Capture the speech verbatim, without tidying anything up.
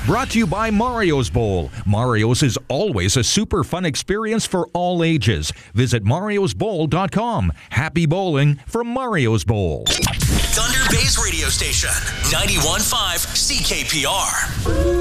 Brought to you by Mario's Bowl. Mario's is always a super fun experience for all ages. Visit marios bowl dot com. Happy bowling from Mario's Bowl. Thunder Bay's radio station, ninety-one point five C K P R.